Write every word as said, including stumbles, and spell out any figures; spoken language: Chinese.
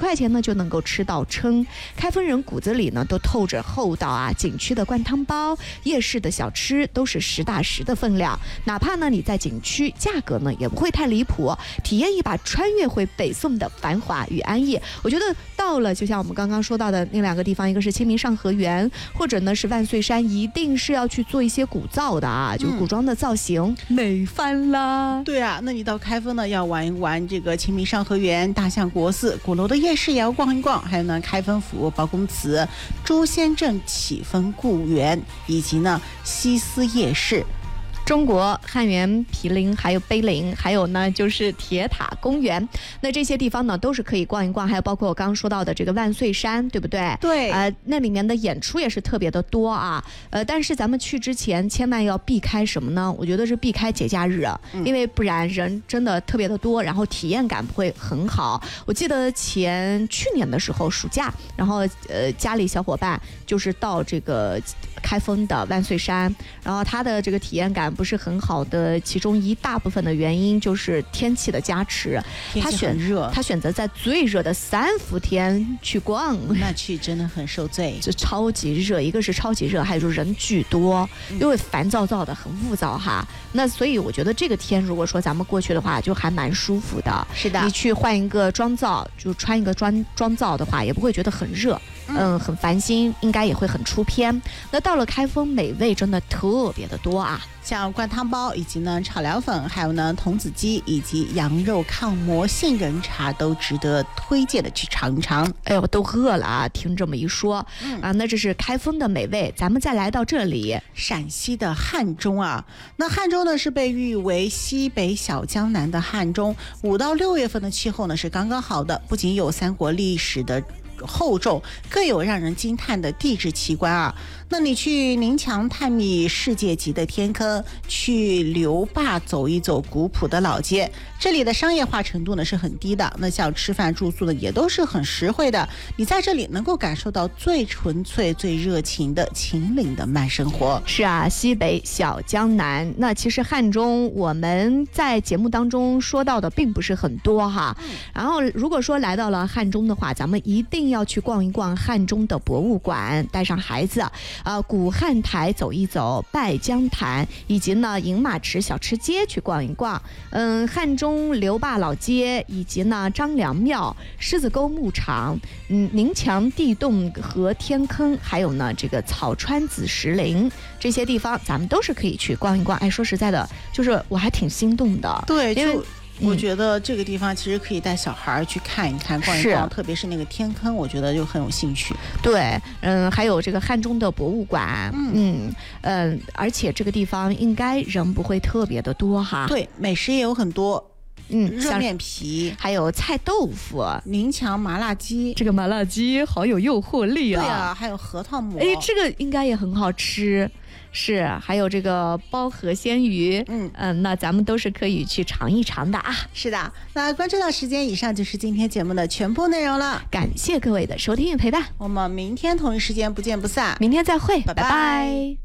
块钱呢就能够吃到撑。开封人骨子里呢都透着厚道啊，景区的灌汤包、夜市的小吃都是实打实的分量，哪怕呢你在景区，价格呢也不会太离谱，体验一把穿越回北宋的繁华与安逸。我觉得到了就像我们刚刚说到的那两个地方，一个是清明上河园，或者呢是万岁山，一定是要去做一些古造的啊，就古装的造型、嗯、美翻啦。 对啊，那你到开封呢要玩一玩这个清明上河园、大相国寺、鼓楼的夜市也要逛一逛，还有呢开封府、包公祠、朱仙镇启丰故园，以及呢西斯夜市。 中国汉源毗邻，还有碑林，还有呢就是铁塔公园，那这些地方呢都是可以逛一逛，还有包括我刚刚说到的这个万岁山，对不对？ 对， 呃，那里面的演出也是特别的多啊，呃，但是咱们去之前千万要避开什么呢？我觉得是避开节假日，嗯、因为不然人真的特别的多，然后体验感不会很好。我记得前去年的时候暑假，然后呃家里小伙伴就是到这个开封的万岁山，然后他的这个体验感不是很好的，其中一大部分的原因就是天气的加持。 他选热， 他选择在最热的三伏天去逛， 那去真的很受罪， 就超级热，一个是超级热，还有就是人巨多，因为烦躁躁的，很浮躁哈。那所以我觉得这个天如果说咱们过去的话，就还蛮舒服的。 是的， 你去换一个妆造，就穿一个妆妆造的话，也不会觉得很热。嗯，很烦心，应该也会很出片。那到了开封，美味真的特别的多啊， 像灌汤包，以及呢炒凉粉，还有呢童子鸡，以及羊肉抗魔杏仁茶，都值得推荐的去尝一尝。 哎呦，都饿了啊！听这么一说，嗯、啊，那这是开封的美味。咱们再来到这里， 陕西的汉中啊，那汉中呢是被誉为西北小江南的汉中，五到六月份的气候呢是刚刚好的，不仅有三国历史的厚重，更有让人惊叹的地质奇观啊！那你去宁强探秘世界级的天坑，去刘坝走一走古朴的老街，这里的商业化程度呢是很低的，那像吃饭住宿呢也都是很实惠的，你在这里能够感受到最纯粹最热情的秦岭的慢生活。 是啊，西北小江南，那其实汉中我们在节目当中说到的并不是很多哈，嗯、然后如果说来到了汉中的话，咱们一定要去逛一逛汉中的博物馆，带上孩子啊，古汉台走一走，拜江坛，以及呢饮马池小吃街去逛一逛。嗯，汉中刘坝老街，以及呢张良庙、狮子沟牧场、嗯宁强地洞和天坑，还有呢这个草川子石林，这些地方咱们都是可以去逛一逛。哎，说实在的，就是我还挺心动的。 对，因为我觉得这个地方其实可以带小孩去看一看、逛一逛，特别是那个天坑，我觉得就很有兴趣。 对，嗯，还有这个汉中的博物馆，嗯嗯、呃，而且这个地方应该人不会特别的多哈。 对，美食也有很多。 嗯， 热面皮， 还有菜豆腐， 宁强麻辣鸡， 这个麻辣鸡好有诱惑力啊！ 对啊，还有核桃馍， 哎，这个应该也很好吃。是，还有这个包河鲜鱼，嗯嗯、呃，那咱们都是可以去尝一尝的啊。 是的，那观众到时间以上就是今天节目的全部内容了， 感谢各位的收听与陪伴， 我们明天同一时间不见不散， 明天再会， 拜拜。 拜拜。